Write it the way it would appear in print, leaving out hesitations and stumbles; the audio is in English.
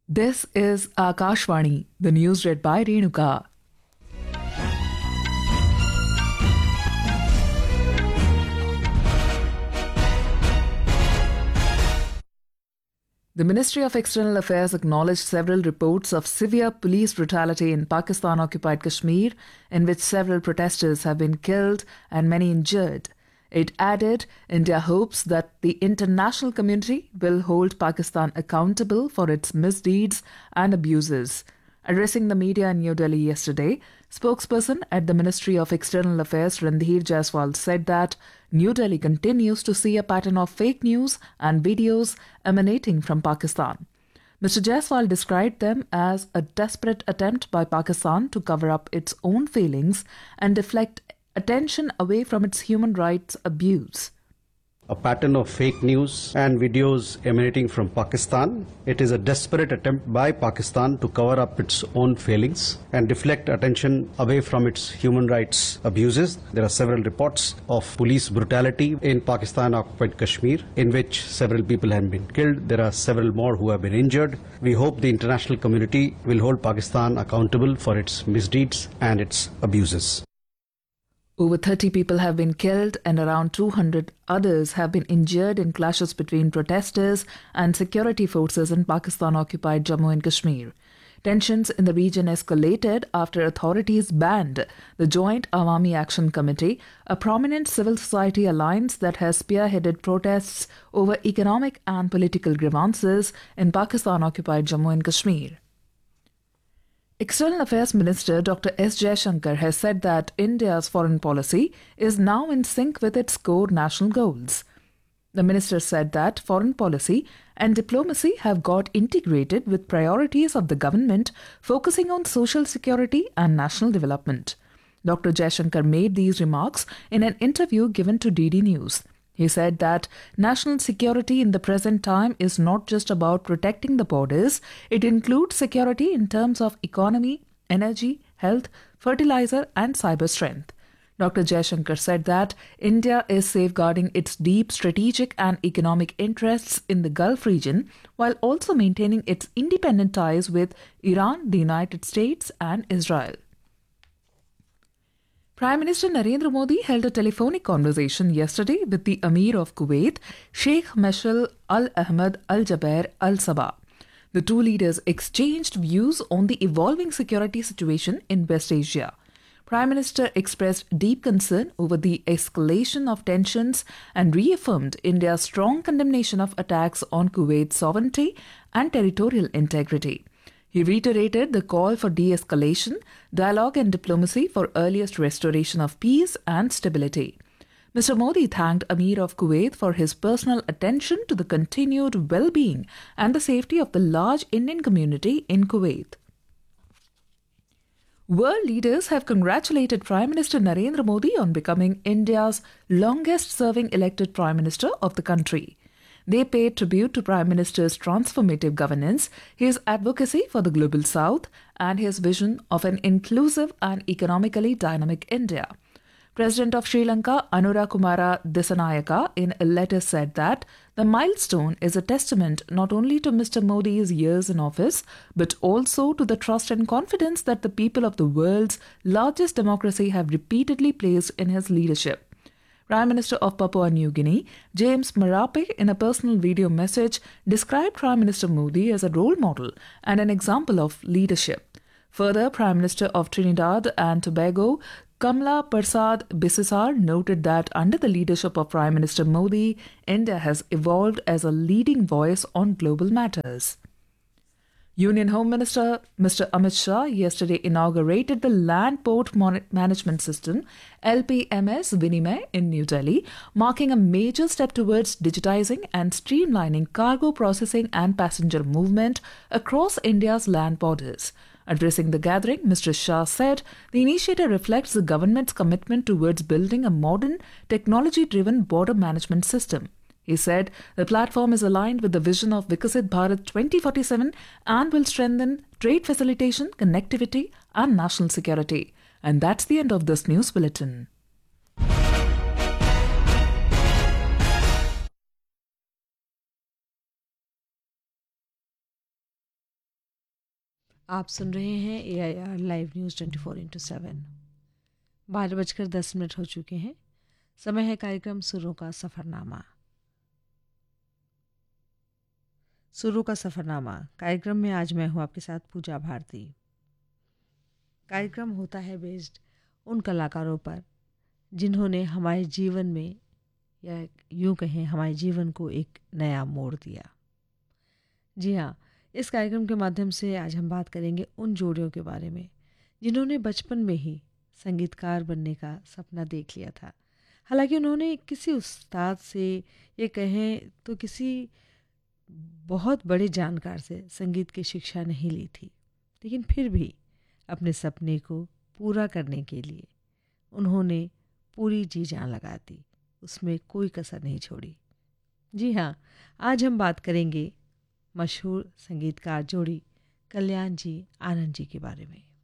This is Akashvani, the news read by Renuka. The Ministry of External Affairs acknowledged several reports of severe police brutality in Pakistan-occupied Kashmir, in which several protesters have been killed and many injured. It added, India hopes that the international community will hold Pakistan accountable for its misdeeds and abuses. Addressing the media in New Delhi yesterday, spokesperson at the Ministry of External Affairs Randhir Jaiswal said that New Delhi continues to see a pattern of fake news and videos emanating from Pakistan. Mr. Jaiswal described them as a desperate attempt by Pakistan to cover up its own failings and deflect attention away from its human rights abuse. A pattern of fake news and videos emanating from Pakistan. It is a desperate attempt by Pakistan to cover up its own failings and deflect attention away from its human rights abuses. There are several reports of police brutality in Pakistan-occupied Kashmir, in which several people have been killed. There are several more who have been injured. We hope the international community will hold Pakistan accountable for its misdeeds and its abuses. Over 30 people have been killed and around 200 others have been injured in clashes between protesters and security forces in Pakistan-occupied Jammu and Kashmir. Tensions in the region escalated after authorities banned the Joint Awami Action Committee, a prominent civil society alliance that has spearheaded protests over economic and political grievances in Pakistan-occupied Jammu and Kashmir. External Affairs Minister Dr. S. Jaishankar has said that India's foreign policy is now in sync with its core national goals. The minister said that foreign policy and diplomacy have got integrated with priorities of the government focusing on social security and national development. Dr. Jaishankar made these remarks in an interview given to DD News. He said that national security in the present time is not just about protecting the borders, it includes security in terms of economy, energy, health, fertilizer and cyber strength. Dr. Jaishankar said that India is safeguarding its deep strategic and economic interests in the Gulf region while also maintaining its independent ties with Iran, the United States and Israel. Prime Minister Narendra Modi held a telephonic conversation yesterday with the Emir of Kuwait, Sheikh Mashal Al Ahmad Al Jaber Al Sabah. The two leaders exchanged views on the evolving security situation in West Asia. Prime Minister expressed deep concern over the escalation of tensions and reaffirmed India's strong condemnation of attacks on Kuwait's sovereignty and territorial integrity. He reiterated the call for de-escalation, dialogue and diplomacy for earliest restoration of peace and stability. Mr. Modi thanked Emir of Kuwait for his personal attention to the continued well-being and the safety of the large Indian community in Kuwait. World leaders have congratulated Prime Minister Narendra Modi on becoming India's longest-serving elected Prime Minister of the country. They paid tribute to Prime Minister's transformative governance, his advocacy for the Global South, and his vision of an inclusive and economically dynamic India. President of Sri Lanka, Anura Kumara Dissanayaka, in a letter said that the milestone is a testament not only to Mr. Modi's years in office, but also to the trust and confidence that the people of the world's largest democracy have repeatedly placed in his leadership. Prime Minister of Papua New Guinea, James Marape, in a personal video message, described Prime Minister Modi as a role model and an example of leadership. Further, Prime Minister of Trinidad and Tobago, Kamla Persad Bissessar, noted that under the leadership of Prime Minister Modi, India has evolved as a leading voice on global matters. Union Home Minister Mr. Amit Shah yesterday inaugurated the Land Port Management System LPMS Vinimay in New Delhi, marking a major step towards digitizing and streamlining cargo processing and passenger movement across India's land borders. Addressing the gathering, Mr. Shah said the initiative reflects the government's commitment towards building a modern, technology-driven border management system. He said the platform is aligned with the vision of Viksit Bharat 2047 and will strengthen trade facilitation, connectivity and national security. And that's the end of this news bulletin. आप सुन रहे हैं AIR live news 24/7। 12:10 हो चुके हैं। समय है कार्यक्रम सुरों का सफ़रनामा। सुरों का सफ़रनामा कार्यक्रम में आज मैं हूँ आपके साथ पूजा भारती। कार्यक्रम होता है बेस्ड उन कलाकारों पर जिन्होंने हमारे जीवन में, या यूँ कहें हमारे जीवन को एक नया मोड़ दिया। जी हाँ, इस कार्यक्रम के माध्यम से आज हम बात करेंगे उन जोड़ियों के बारे में जिन्होंने बचपन में ही संगीतकार बनने का सपना देख लिया था। हालांकि उन्होंने किसी उस्ताद से, ये कहें तो किसी बहुत बड़े जानकार से संगीत की शिक्षा नहीं ली थी, लेकिन फिर भी अपने सपने को पूरा करने के लिए उन्होंने पूरी जी जान लगा दी, उसमें कोई कसर नहीं छोड़ी। जी हाँ, आज हम बात करेंगे मशहूर संगीतकार जोड़ी कल्याण जी आनंद जी के बारे में।